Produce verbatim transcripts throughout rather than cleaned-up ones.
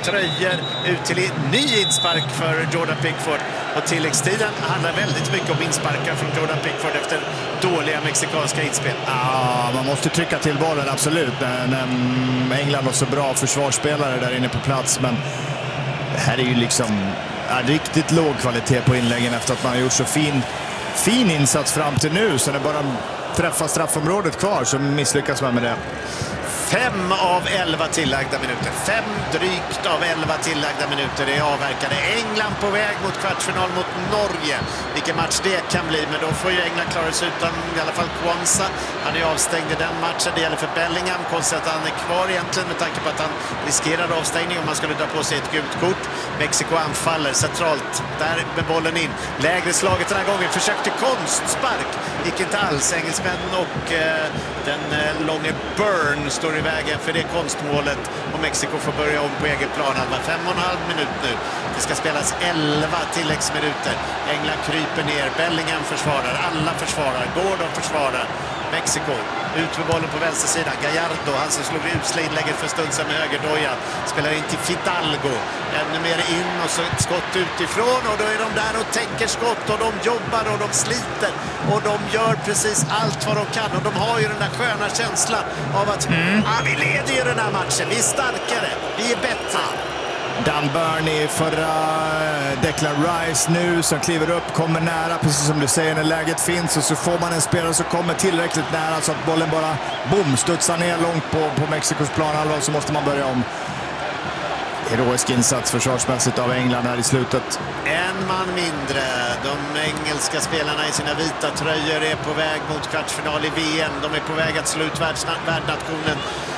tröjor ut till ny inspark för Jordan Pickford. Och tilläggstiden handlar väldigt mycket om insparkar från Jordan Pickford efter dåliga mexikanska inspel. Ja, man måste trycka till bollen, absolut. När, när England har så bra försvarsspelare där inne på plats. Men det här är ju liksom ja, riktigt låg kvalitet på inläggen efter att man har gjort så fin, fin insats fram till nu. Så när bara träffar straffområdet kvar så misslyckas man med det. Fem av elva tillagda minuter. Fem drygt av elva tillagda minuter. Det är avverkade. England på väg mot kvartsfinal mot Norge. Vilken match det kan bli. Men då får ju England klara sig utan i alla fall Kwanza. Han är avstängd i den matchen. Det gäller för Bellingham. Konstigt att han är kvar egentligen med tanke på att han riskerar avstängning om man skulle dra på sig ett gult kort. Mexiko anfaller centralt. Där med bollen in. Lägre slaget den här gången. Försökte konstspark. Gick inte alls. Engelsmän och eh, den eh, långe Burn står i vägen för det konstmålet och Mexiko får börja om på egen plan. Halva fem och en halv minut nu. Det ska spelas elva tilläggsminuter. England kryper ner. Bellingham försvarar. Alla försvarar. Gordon försvarar. Mexiko ut med bollen på vänstersidan. Gallardo, han som slog usla inlägget för stund sedan med högerdoja. Spelar in till Fidalgo. Ännu mer in och så ett skott utifrån. Och då är de där och tänker skott och de jobbar och de sliter. Och de gör precis allt vad de kan. Och de har ju den där sköna känslan av att mm. ah, vi leder ju den här matchen. Vi är starkare. Vi är bättre. Dan Burn i förra, Declan Rice nu som kliver upp, kommer nära precis som du säger när läget finns och så får man en spelare som kommer tillräckligt nära så att bollen bara boom, studsar ner långt på, på Mexikos planhalva och så måste man börja om. Heroisk insats försvarsmässigt av England här i slutet. En man mindre. De engelska spelarna i sina vita tröjor är på väg mot kvartsfinal i V M. De är på väg att slå ut världsnationen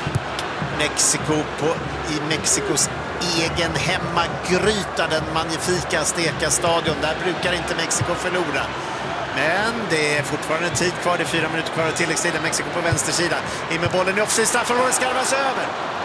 Mexiko på, i Mexikos egen hemmagryta, den magnifika Azteca-stadion. Där brukar inte Mexiko förlora. Men det är fortfarande tid kvar. Det är fyra minuter kvar av tilläggstiden. Mexiko på vänstersidan. In med bollen i offside. Straffområdet skarvas över.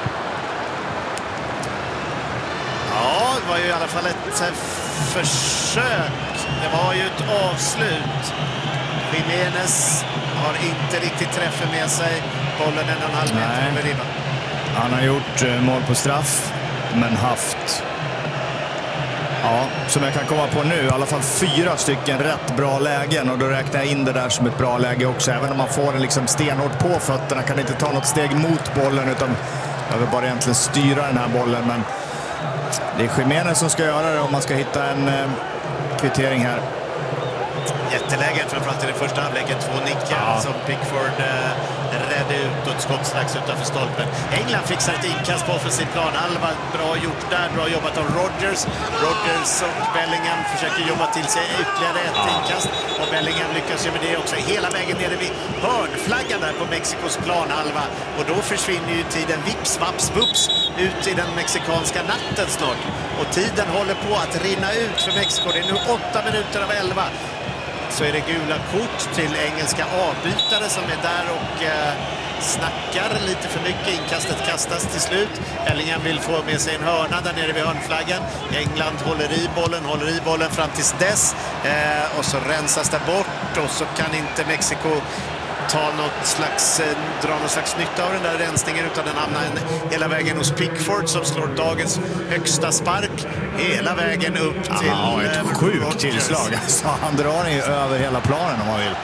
Ja, det var ju i alla fall ett försök. Det var ju ett avslut. Jiménez har inte riktigt träffen med sig. Bollen en och en halv meter över ribban. Han har gjort mål på straff. Men haft, ja, som jag kan komma på nu, i alla fall fyra stycken rätt bra lägen. Och då räknar jag in det där som ett bra läge också. Även om man får den liksom stenhårt på fötterna, kan inte ta något steg mot bollen utan jag vill bara egentligen styra den här bollen. Men det är Jiménez som ska göra det om man ska hitta en eh, kvittering här. Jättelägen, framförallt i det första halvleken. Två nickar ja. som Pickford eh, räddade ut och ett skott strax utanför stolpen. England fixar ett inkast på offensiv plan. Alva, bra gjort där. Bra jobbat av Rodgers. Rodgers och Bellingham försöker jobba till sig ytterligare ett ja. inkast. Och Bellingham lyckas ju med det också. Hela vägen nere vid hörnflaggan där på Mexikos plan, Alva. Och då försvinner ju tiden vips, vaps, bups ut i den mexikanska natten snart. Och tiden håller på att rinna ut för Mexiko. Det är nu åtta minuter av elva. Så är det gula kort till engelska avbytare som är där och eh, snackar lite för mycket. Inkastet kastas till slut. Bellingham vill få med sig en hörna där nere vid hörnflaggan. England håller i bollen, håller i bollen fram tills dess. Eh, och så rensas det bort och så kan inte Mexiko ta något slags, eh, dra någon slags nytta av den där rensningen utan den hamnar en, hela vägen hos Pickford som slår dagens högsta spark hela vägen upp till ja, ett eh, sjukt tillslag. Alltså, han drar ju över hela planen om man vill.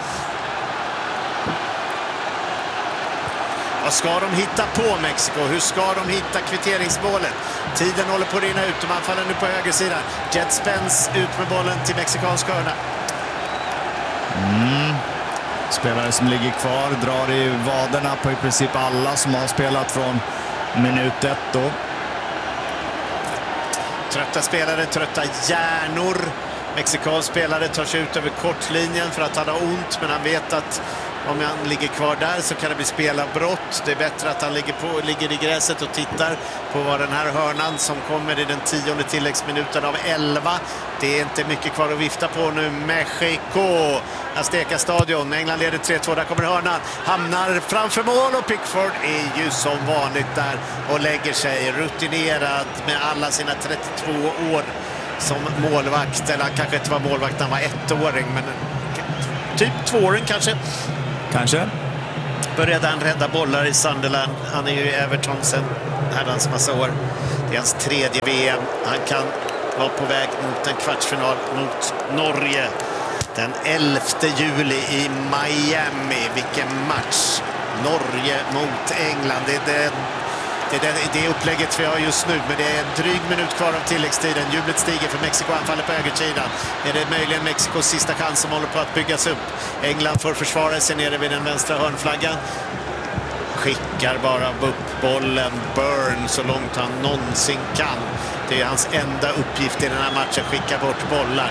Vad ska de hitta på Mexiko? Hur ska de hitta kvitteringsmålet? Tiden håller på att rinna ut och man faller nu på högersidan. Jet Spence ut med bollen till mexikansk hörna. Mm. Spelare som ligger kvar drar i vaderna på i princip alla som har spelat från minut ett då. Trötta spelare, trötta hjärnor. Mexikansk spelare tar sig ut över kortlinjen för att han har ont, men han vet att om han ligger kvar där så kan det bli spelarbrott. Det är bättre att han ligger, på, ligger i gräset och tittar på vad den här hörnan som kommer i den tionde tilläggsminuten av elva. Det är inte mycket kvar att vifta på nu. Mexico, Azteca-stadion. England leder tre två. Där kommer hörnan. Hamnar framför mål och Pickford är ju som vanligt där och lägger sig rutinerad med alla sina trettiotvå år som målvakt. Eller han kanske inte var målvakt när han var ettåring, men typ tvååring kanske. Kanske. Började han rädda bollar i Sunderland. Han är ju i Everton sen herrans massa år. Det är hans tredje V M. Han kan vara på väg mot en kvartsfinal mot Norge den elfte juli i Miami. Vilken match! Norge mot England. Det är det, det, är det, det är upplägget vi har just nu, men det är en dryg minut kvar av tilläggstiden. Jublet stiger för Mexiko, anfaller på högersidan. Är det möjligen Mexikos sista chans som håller på att byggas upp? England får försvara sig nere vid den vänstra hörnflaggan. Skickar bara upp bollen Burn så långt han någonsin kan. Det är hans enda uppgift i den här matchen, skicka bort bollar.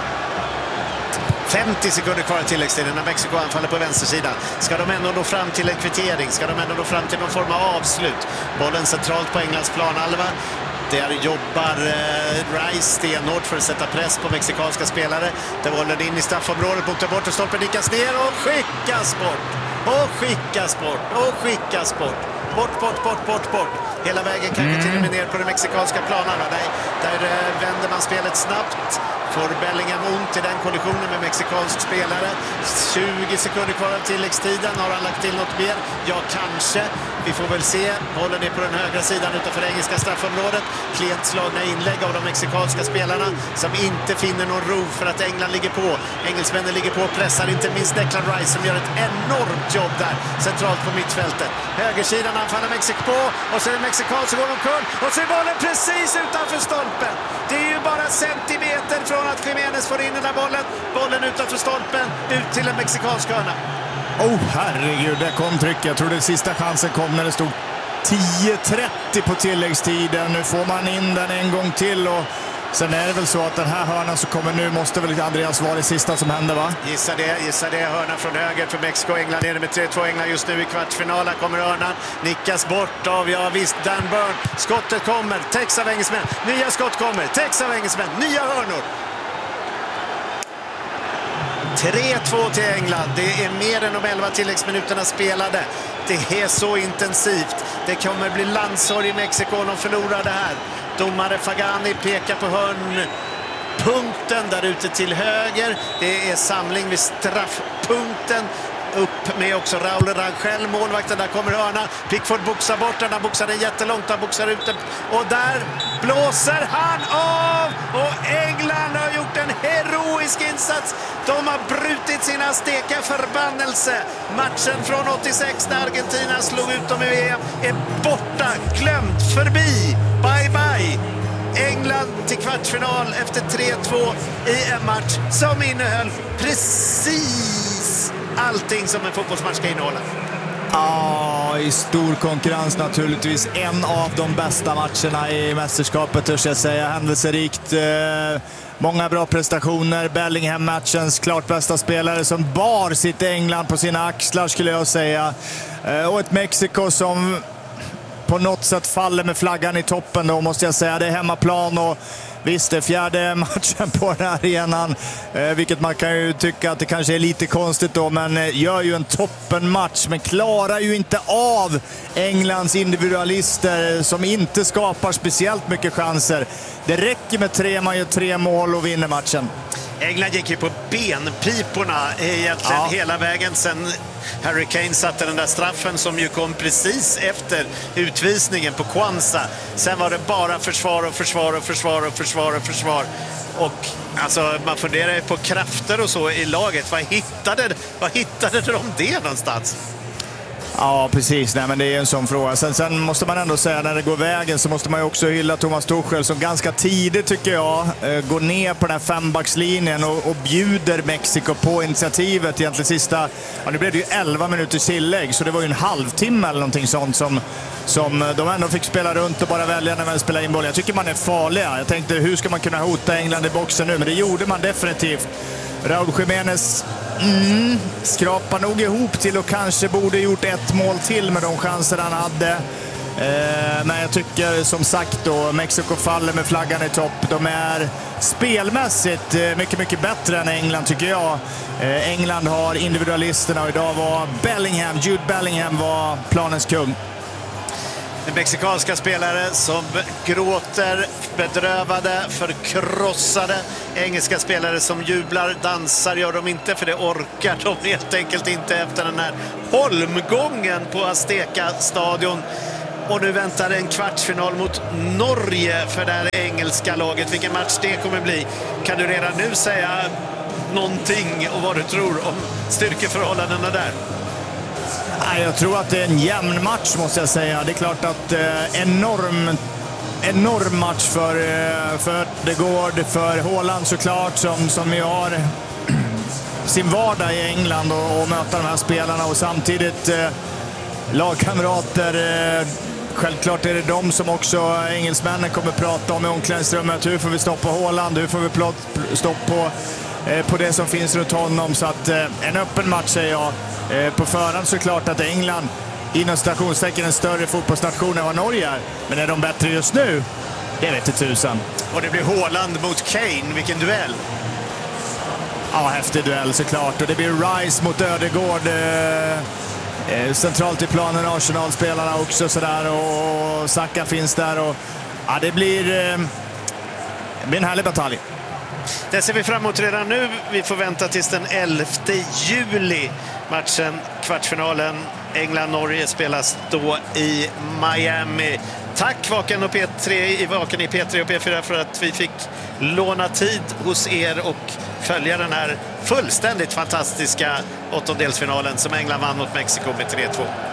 femtio sekunder kvar i tilläggstiden när Mexiko anfaller på vänstersidan. Ska de ändå nå fram till en kvittering? Ska de ändå nå fram till någon form av avslut? Bollen centralt på Englands planhalva. Där jobbar eh, Rice stenhårt för att sätta press på mexikanska spelare. Där bollen in i straffområdet, botar bort och stolpen nickas ner och skickas bort. Och skickas bort. Och skickas bort. Bort, bort, bort, bort, bort. Hela vägen kanske mm. till och med ner på den mexikanska planen. Där, där eh, vänder man spelet snabbt. Får Bellingham ont i den kollisionen med mexikansk spelare. tjugo sekunder kvar av tilläggstiden. Har han lagt till något mer? Ja, kanske. Vi får väl se. Bollen är på den högra sidan utanför det engelska straffområdet. Klent slagna inlägg av de mexikanska spelarna som inte finner någon ro för att England ligger på. Engelsmännen ligger på och pressar, inte minst Declan Rice som gör ett enormt jobb där centralt på mittfältet. Högersidan anfaller Mexiko på och så är det mexikan som går omkull och så är bollen precis utanför stolpen. Det är ju bara centimeter från att Jiménez får in den där bollen. Bollen utanför stolpen, ut till en mexikansk hörna. Oh, herregud, det kom tryck. Jag tror det sista chansen kom när det stod tio trettio på tilläggstiden. Nu får man in den en gång till och sen är det väl så att den här hörnan som kommer nu måste väl Andreas vara det sista som händer, va? Gissa det, gissa det. Hörna från höger för Mexiko. England är det med tre två. England just nu i kvartsfinal. Här kommer hörnan. Nickas bort av, ja visst, Dan Burn. Skottet kommer. Täcks av engelsmän. Nya skott kommer. Täcks av engelsmän. Nya hörnor. tre två till England. Det är mer än de elva tilläggsminuterna spelade. Det är så intensivt. Det kommer bli landsorg i Mexiko om de förlorar det här. Domare Fagani pekar på hörnpunkten där ute till höger. Det är samling vid straffpunkten. Upp med också Raul Rangel, målvakten. Där kommer hörna. Pickford boxar bort den. Han boxar den jättelångt. Han boxar ut den. Och där blåser han av. Och England har gjort en heroisk insats. De har brutit sin azteka förbannelse. Matchen från åttiosex när Argentina slog ut dem i V M är borta. Glömt. Förbi. Bye bye. England till kvartsfinal efter tre två i en match som innehöll precis allting som en fotbollsmatch ska innehålla. Ja, i stor konkurrens naturligtvis. En av de bästa matcherna i mästerskapet, törs jag säga. Händelserikt. Eh, många bra prestationer. Bellingham, matchens klart bästa spelare som bar sitt England på sina axlar, skulle jag säga. Eh, och ett Mexiko som på något sätt faller med flaggan i toppen då, måste jag säga. Det är hemmaplan och visst, det är fjärde matchen på den här arenan, eh, vilket man kan ju tycka att det kanske är lite konstigt då, men eh, gör ju en toppenmatch, men klarar ju inte av Englands individualister som inte skapar speciellt mycket chanser. Det räcker med tre, man gör tre mål och vinner matchen. England gick ju på benpiporna egentligen ja. hela vägen sen Harry Kane satte den där straffen som ju kom precis efter utvisningen på Kwanza. Sen var det bara försvar och försvar och försvar och försvar och försvar. Och alltså, man funderar på krafter och så i laget. Vad hittade, vad hittade de det någonstans? Ja, precis. Nej, men det är en sån fråga. Sen, sen måste man ändå säga, när det går vägen så måste man ju också hylla Thomas Tuchel som ganska tidigt, tycker jag, går ner på den här fembackslinjen och, och bjuder Mexiko på initiativet. Egentligen sista, ja, nu blev det ju elva minuters tillägg, så det var ju en halvtimme eller någonting sånt som, som de ändå fick spela runt och bara välja när man spelar in boll. Jag tycker man är farliga. Jag tänkte, hur ska man kunna hota England i boxen nu? Men det gjorde man definitivt. Raul Jiménez mm, skrapar nog ihop till och kanske borde gjort ett mål till med de chanser han hade. Eh, men jag tycker som sagt då, Mexiko faller med flaggan i topp. De är spelmässigt eh, mycket, mycket bättre än England, tycker jag. Eh, England har individualisterna och idag var Bellingham, Jude Bellingham var planens kung. Mexikanska spelare som gråter, bedrövade, förkrossade. Engelska spelare som jublar, dansar gör de inte, för det orkar de helt enkelt inte efter den här holmgången på Azteca-stadion. Och nu väntar en kvartsfinal mot Norge för det här engelska laget. Vilken match det kommer bli. Kan du redan nu säga någonting och vad du tror om styrkeförhållandena där? Jag tror att det är en jämn match, måste jag säga. Det är klart att eh, enorm, enorm match för, eh, för Ödegaard, för Haaland såklart, som, som ju har sin vardag i England och, och möta de här spelarna. Och samtidigt eh, lagkamrater. Eh, självklart är det de som också engelsmännen kommer prata om i omklädningsrummet. Hur får vi stopp på Haaland? Hur får vi plott, stopp på, eh, på det som finns runt honom? Så att eh, en öppen match, säger jag. Eh, på förhand såklart att England inom stationstecken är en större fotbollsnation än vad Norge är. Men är de bättre just nu? Det vet inte tusan. Och det blir Haaland mot Kane. Vilken duell! Ja, häftig duell såklart. Och det blir Rice mot Ödegaard. Eh, eh, centralt i planen, Arsenal-spelarna också sådär. Och Saka finns där. Och, ja, det blir, eh, det blir en härlig batalj. Det ser vi fram emot redan nu. Vi får vänta tills den elfte juli. Matchen, kvartsfinalen England-Norge, spelas då i Miami. Tack Vaken och P tre i Vaken i P tre och P fyra för att vi fick låna tid hos er och följa den här fullständigt fantastiska åttondelsfinalen som England vann mot Mexiko med tre två.